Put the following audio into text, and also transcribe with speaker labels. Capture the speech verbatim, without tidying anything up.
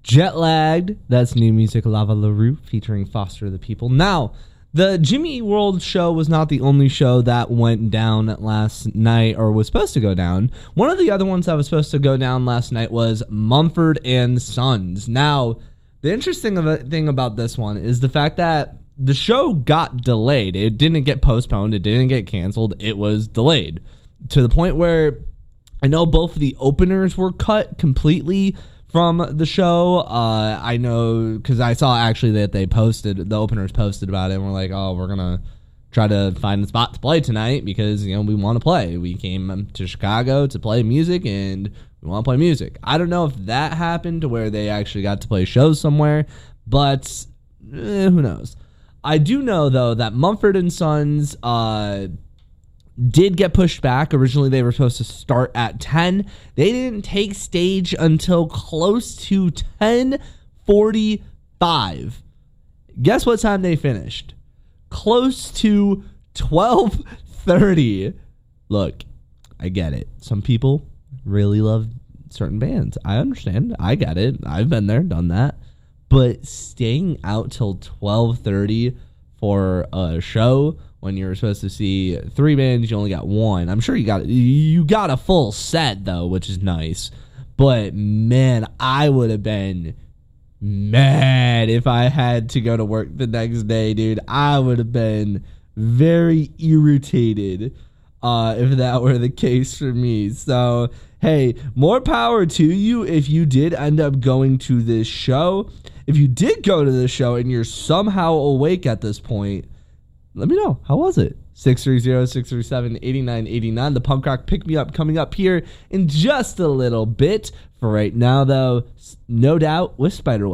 Speaker 1: Jet Lagged. That's new music, Lava LaRue, featuring Foster the People. Now, the Jimmy World show was not the only show that went down last night or was supposed to go down. One of the other ones that was supposed to go down last night was Mumford and Sons. Now, the interesting of it- thing about this one is the fact that the show got delayed. It didn't get postponed. It didn't get canceled. It was delayed to the point where I know both of the openers were cut completely from the show. Uh, I know because I saw actually that they posted, the openers posted about it, and we're like, oh, we're going to try to find a spot to play tonight because, you know, we want to play. We came to Chicago to play music and we want to play music. I don't know if that happened to where they actually got to play shows somewhere, but eh, who knows. I do know, though, that Mumford and Sons uh, did get pushed back. Originally, they were supposed to start at ten. They didn't take stage until close to ten forty-five. Guess what time they finished? Close to twelve thirty. Look, I get it. Some people really love certain bands. I understand. I get it. I've been there, done that. But staying out till twelve thirty for a show when you're supposed to see three bands, you only got one. I'm sure you got you got a full set though, which is nice. But man, I would have been mad if I had to go to work the next day, dude. I would have been very irritated uh, if that were the case for me. So hey, more power to you if you did end up going to this show. If you did go to this show and you're somehow awake at this point, let me know. How was it? six three zero, six three seven, eight nine eight nine. The punk rock pick me up coming up here in just a little bit. For right now, though, No Doubt with Spiderweb.